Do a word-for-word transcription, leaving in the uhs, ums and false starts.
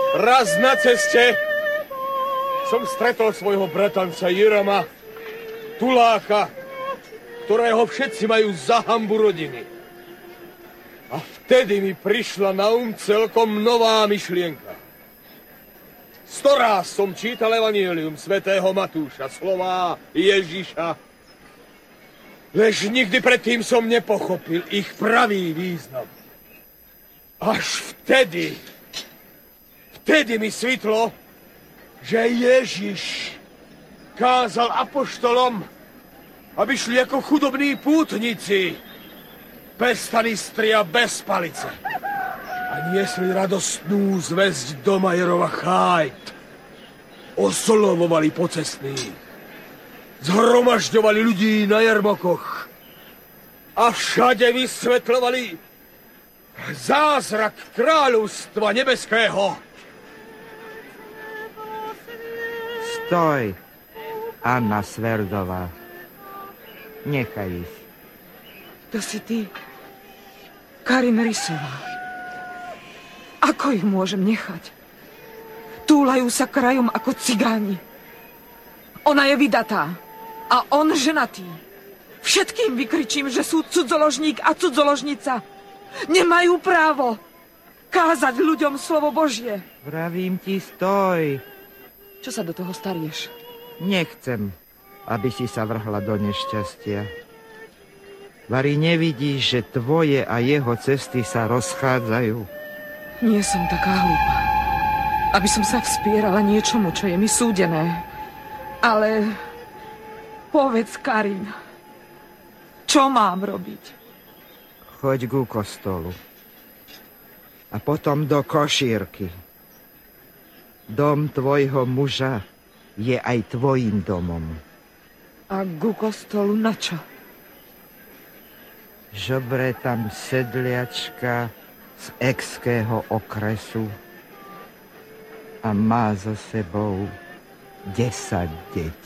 Raz na ceste som stretol svojho bratanca Jirama, tuláka, ktorého všetci majú za hanbu rodiny. A vtedy mi prišla na um celkom nová myšlienka. Storáz som čítal evanjelium svätého Matúša, slová Ježiša. Lež nikdy predtým som nepochopil ich pravý význam. Až vtedy, vtedy mi svitlo, že Ježiš kázal apoštolom, aby šli ako chudobní pútnici, bez tanistry a bez palice. A niesli radostnú zvesť do Majerova chájt. Oslovovali pocestných. Zhromažďovali ľudí na jarmokoch. A všade vysvetľovali zázrak kráľovstva nebeského. Stoj, Anna Sverdová. Nechaj ich. To si ty, Karin Rysová. Ako ich môžem nechať? Túlajú sa krajom ako cigáni. Ona je vydatá a on ženatý. Všetkým vykričím, že sú cudzoložník a cudzoložnica. Nemajú právo kázať ľuďom slovo Božie. Vravím ti, stoj. Čo sa do toho starieš? Nechcem, aby si sa vrhla do nešťastia. Vari nevidíš, že tvoje a jeho cesty sa rozchádzajú? Nie som taká hlúpa, aby som sa vspierala niečomu, čo je mi súdené. Ale povedz, Karin, čo mám robiť? Choď ku kostolu. A potom do košírky. Dom tvojho muža je aj tvojim domom. A ku kostolu na čo? Žobre tam sedliačka z Ekského okresu a má so sebou desať detí.